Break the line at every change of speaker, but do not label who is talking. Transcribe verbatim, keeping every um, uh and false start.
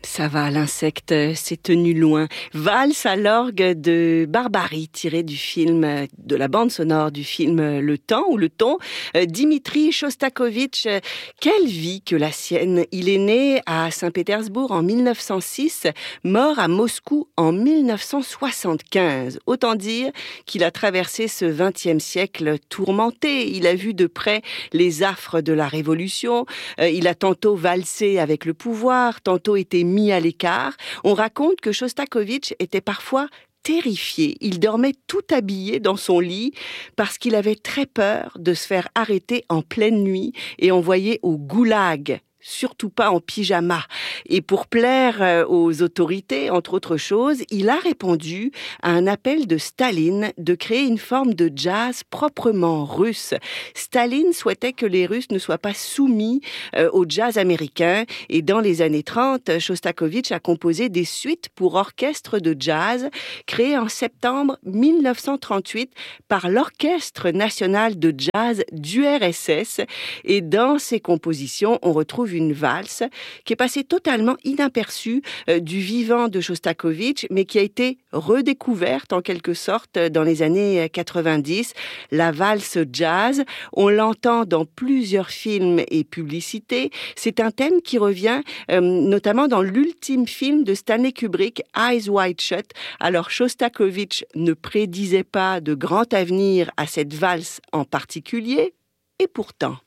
Ça va, l'insecte s'est tenu loin. Valse à l'orgue de Barbarie, tiré du film, de la bande sonore du film Le Temps ou Le Ton. Dimitri Chostakovitch, quelle vie que la sienne. Il est né à Saint-Pétersbourg en mille neuf cent six, mort à Moscou en mille neuf cent soixante-quinze. Autant dire qu'il a traversé ce vingtième siècle tourmenté. Il a vu de près les affres de la Révolution. Il a tantôt valsé avec le pouvoir, tantôt été mis à l'écart. On raconte que Chostakovitch était parfois terrifié. Il dormait tout habillé dans son lit parce qu'il avait très peur de se faire arrêter en pleine nuit et envoyer au goulag. Surtout pas en pyjama. Et pour plaire aux autorités, entre autres choses, il a répondu à un appel de Staline de créer une forme de jazz proprement russe. Staline souhaitait que les Russes ne soient pas soumis au jazz américain. Et dans les années trente, Chostakovitch a composé des suites pour orchestre de jazz créées en septembre mille neuf cent trente-huit par l'Orchestre national de jazz d'U R S S. Et dans ces compositions, on retrouve une valse qui est passée totalement inaperçue euh, du vivant de Chostakovitch, mais qui a été redécouverte en quelque sorte dans les années quatre-vingt-dix. La valse jazz, on l'entend dans plusieurs films et publicités. C'est un thème qui revient euh, notamment dans l'ultime film de Stanley Kubrick, Eyes Wide Shut. Alors Chostakovitch ne prédisait pas de grand avenir à cette valse en particulier, et pourtant...